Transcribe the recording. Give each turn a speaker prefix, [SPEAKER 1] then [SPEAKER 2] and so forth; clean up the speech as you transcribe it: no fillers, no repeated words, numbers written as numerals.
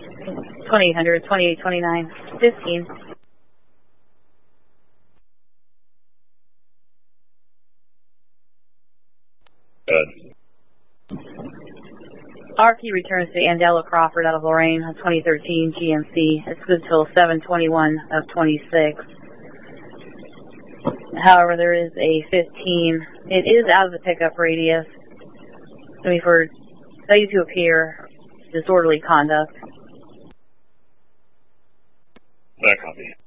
[SPEAKER 1] 2800, 2829, 15.
[SPEAKER 2] Good.
[SPEAKER 1] RP returns to Andela Crawford out of Lorain, 2013 GMC. It's good till 7/21 of 26. However, there is a 15. It is out of the pickup radius. So we've heard failure to appear, disorderly conduct.
[SPEAKER 2] That copy.